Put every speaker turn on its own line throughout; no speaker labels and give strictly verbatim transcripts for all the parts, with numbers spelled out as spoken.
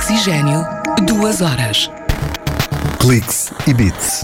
Oxigênio, duas horas.
Cliques e Bits.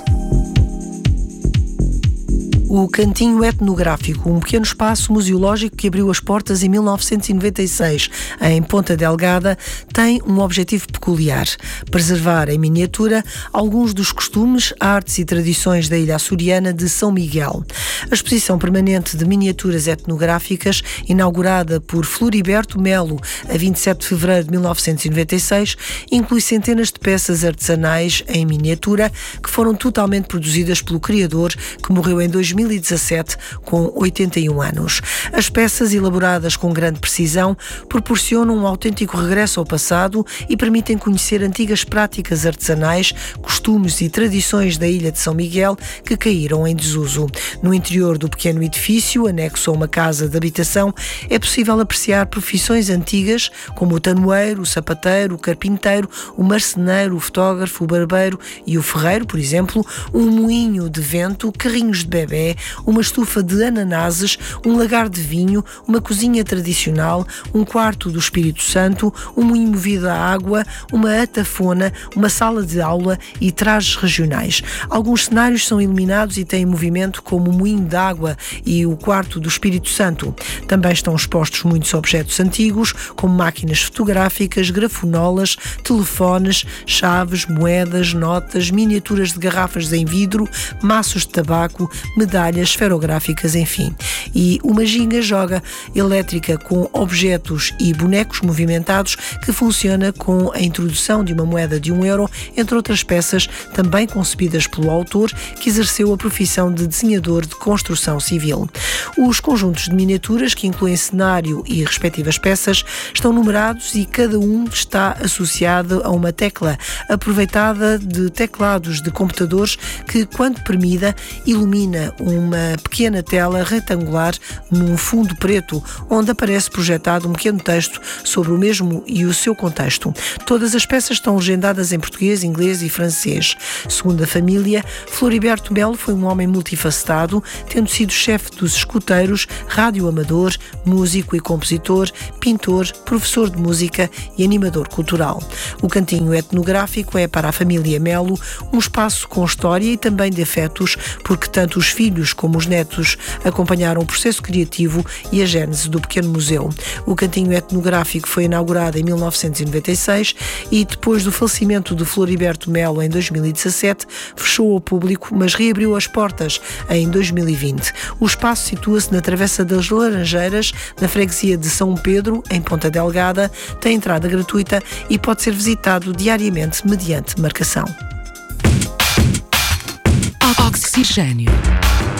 O Cantinho Etnográfico, um pequeno espaço museológico que abriu as portas em mil novecentos e noventa e seis, em Ponta Delgada, tem um objetivo peculiar: preservar em miniatura alguns dos costumes, artes e tradições da ilha açoriana de São Miguel. A exposição permanente de miniaturas etnográficas, inaugurada por Floriberto Melo a vinte e sete de fevereiro de mil novecentos e noventa e seis, inclui centenas de peças artesanais em miniatura que foram totalmente produzidas pelo criador, que morreu em dois mil e dezassete com oitenta e um anos. As peças, elaboradas com grande precisão, proporcionam um autêntico regresso ao passado e permitem conhecer antigas práticas artesanais, costumes e tradições da ilha de São Miguel que caíram em desuso. No interior do pequeno edifício, anexo a uma casa de habitação, é possível apreciar profissões antigas como o tanoeiro, o sapateiro, o carpinteiro, o marceneiro, o fotógrafo, o barbeiro e o ferreiro, por exemplo, um moinho de vento, carrinhos de bebé, uma estufa de ananases, um lagar de vinho, uma cozinha tradicional, um quarto do Espírito Santo, um moinho movido à água, uma atafona, uma sala de aula e trajes regionais. Alguns cenários são iluminados e têm movimento, como o moinho de água e o quarto do Espírito Santo. Também estão expostos muitos objetos antigos, como máquinas fotográficas, grafonolas, telefones, chaves, moedas, notas, miniaturas de garrafas em vidro, maços de tabaco, medalhas esferográficas, enfim. E uma ginga joga elétrica com objetos e bonecos movimentados que funciona com a introdução de uma moeda de um euro, entre outras peças também concebidas pelo autor, que exerceu a profissão de desenhador de construção civil. Os conjuntos de miniaturas, que incluem cenário e respectivas peças, estão numerados e cada um está associado a uma tecla, aproveitada de teclados de computadores que, quando premida, ilumina uma pequena tela retangular num fundo preto, onde aparece projetado um pequeno texto sobre o mesmo e o seu contexto. Todas as peças estão legendadas em português, inglês e francês. Segundo a família, Floriberto Melo foi um homem multifacetado, tendo sido chefe dos escuteiros, radioamador, músico e compositor, pintor, professor de música e animador cultural. O Cantinho Etnográfico é, para a família Melo, um espaço com história e também de afetos, porque tanto os filhos como os netos acompanharam o processo criativo e a gênese do pequeno museu. O Cantinho Etnográfico foi inaugurado em mil novecentos e noventa e seis e, depois do falecimento de Floriberto Melo em dois mil e dezassete, fechou ao público, mas reabriu as portas em dois mil e vinte. O espaço situa-se na Travessa das Laranjeiras, na freguesia de São Pedro, em Ponta Delgada, tem entrada gratuita e pode ser visitado diariamente mediante marcação.
Oxigênio.